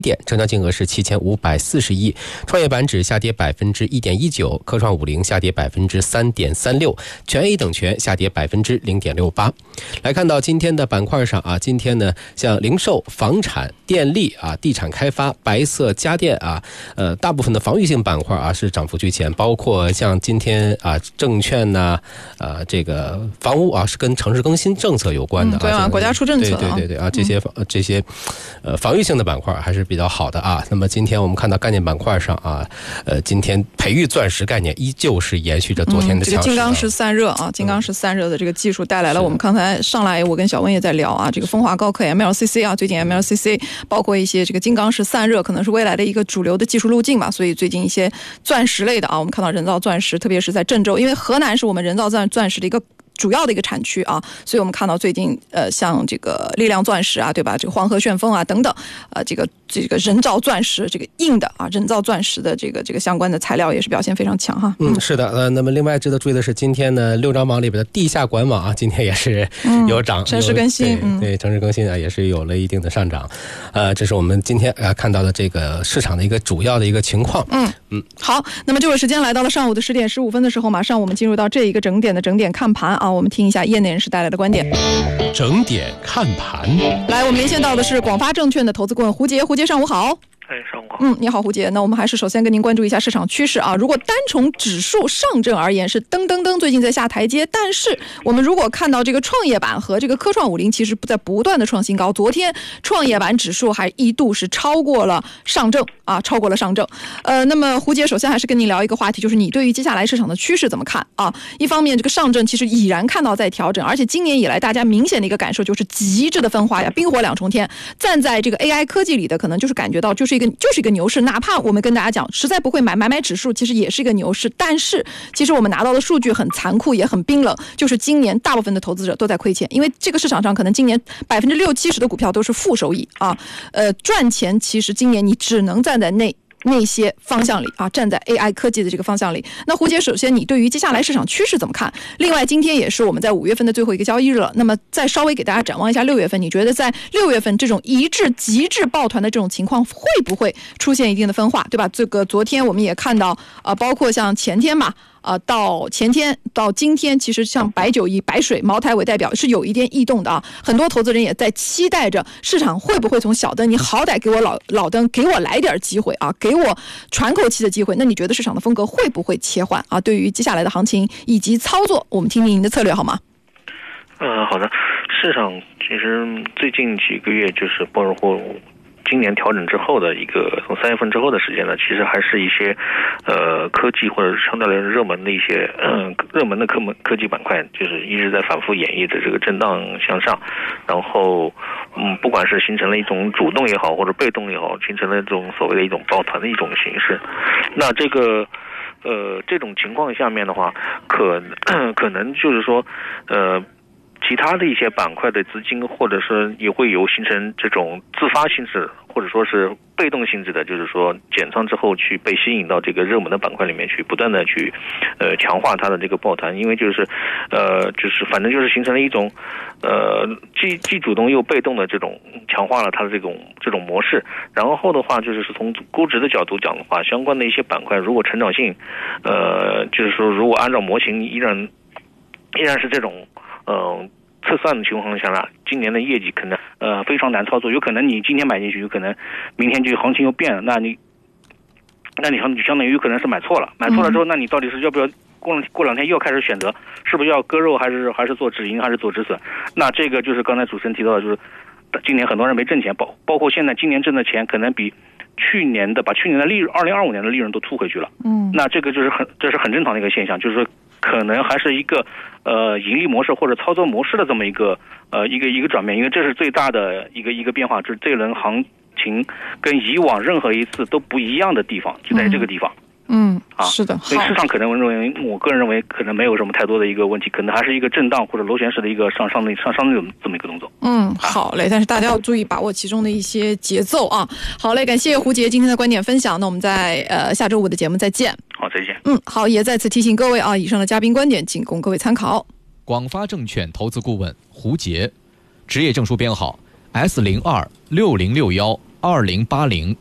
点，成交金额是7540亿，创业板指下跌1.19%，科创50下跌3.36%，全 A 等权下跌0.68%。来看到今天的板块上啊，今天呢，像零售、房产、电力啊、地产开发、白色家电啊，大部分的防御性板块啊是涨幅居前，包括像今天啊证券呐、这个房屋啊是跟城市更新政策有关的对啊，国家出政策， 对啊，这些防御性的板块还是比较好的啊。那么今天我们看到概念板块上啊，今天培育钻石概念依旧是延续着昨天的强势。 这个金刚石散热啊，金刚石散热的这个技术带来了我们刚才上来我跟小温也在聊啊，这个风华高科 MLCC 啊，最近 MLCC 包括一些这个金刚石散热可能是未来的一个主流的技术路径嘛，所以最近一些钻石类的啊，我们看到人造钻石，特别是在郑州，因为河南是我们人造钻石的一个主要的一个产区啊，所以我们看到最近像这个力量钻石啊，对吧？这个黄河旋风啊等等，这个人造钻石这个硬的啊，人造钻石的这个相关的材料也是表现非常强哈。 是的，那么另外值得注意的是，今天呢六张网里边的地下管网啊，今天也是有涨， 城市更新， 对城市更新啊也是有了一定的上涨，这是我们今天看到的这个市场的一个主要的一个情况。 好，那么这会儿时间来到了上午的10点15分的时候，马上我们进入到这一个整点看盘啊，我们听一下业内人士带来的观点。 整点看盘， 来，我们连线到的是广发证券的投资顾问胡杰，胡杰上午好。 上午好。 你好，胡杰。那我们还是首先跟您关注一下市场趋势啊。如果单从指数上证而言是噔噔噔最近在下台阶，但是我们如果看到这个创业板和这个科创50其实在不断的创新高，昨天创业板指数还一度是超过了上证啊，那么胡杰首先还是跟您聊一个话题，就是你对于接下来市场的趋势怎么看啊？一方面这个上证其实已然看到在调整，而且今年以来大家明显的一个感受就是极致的分化呀，冰火两重天。站在这个 AI 科技里的可能就是感觉到就是一个牛市，哪怕我们跟大家讲实在不会买指数，其实也是一个牛市。但是其实我们拿到的数据很残酷也很冰冷，就是今年大部分的投资者都在亏钱，因为这个市场上可能今年60-70%的股票都是负收益啊。赚钱其实今年你只能站在那些方向里啊，站在 AI 科技的这个方向里。那胡姐，首先你对于接下来市场趋势怎么看？另外，今天也是我们在5月份的最后一个交易日了，那么再稍微给大家展望一下6月份，你觉得在6月份这种极致抱团的这种情况会不会出现一定的分化，对吧？这个昨天我们也看到包括像前天嘛。到前天到今天，其实像白酒以白水、茅台为代表是有一点异动的啊。很多投资人也在期待着市场会不会从小灯，你好歹给我老灯，给我来点机会啊，给我喘口气的机会。那你觉得市场的风格会不会切换啊？对于接下来的行情以及操作，我们听听您的策略好吗？ 好的，市场其实最近几个月就是包括今年调整之后的一个从3月份之后的时间呢，其实还是一些科技或者相对来说热门的一些热门的科技板块，就是一直在反复演绎着这个震荡向上，然后不管是形成了一种主动也好或者被动也好，形成了这种所谓的一种抱团的一种形式。那这个这种情况下面的话，可能就是说其他的一些板块的资金，或者是也会有形成这种自发性质或者说是被动性质的，就是说减仓之后去被吸引到这个热门的板块里面去，不断的去强化它的这个抱团，因为就是反正就是形成了一种既主动又被动的这种强化了它的这种模式。然后的话就是从估值的角度讲的话，相关的一些板块如果成长性就是说如果按照模型依然是这种测算的情况下呢，今年的业绩可能非常难操作，有可能你今天买进去，有可能明天就行情又变了，那你相当于有可能是买错了之后，那你到底是要不要过两天又开始选择，是不是要割肉还是做止盈还是做止损？那这个就是刚才主持人提到的，就是今年很多人没挣钱，包括现在今年挣的钱可能比去年的利润2025年的利润都吐回去了。那这个这是很正常的一个现象，就是说可能还是一个盈利模式或者操作模式的这么一个转变，因为这是最大的一个变化，就是这轮行情跟以往任何一次都不一样的地方就在这个地方。 是的， 所以市场可能我个人认为可能没有什么太多的一个问题，可能还是一个震荡或者螺旋式的一个上的这么一个动作。 好嘞，但是大家要注意把握其中的一些节奏啊。好嘞，感谢胡杰今天的观点分享，那我们在下周5的节目再见。 好，再见。 好，也再次提醒各位啊，以上的嘉宾观点仅供各位参考。 广发证券投资顾问胡杰，职业证书编号S026061 2080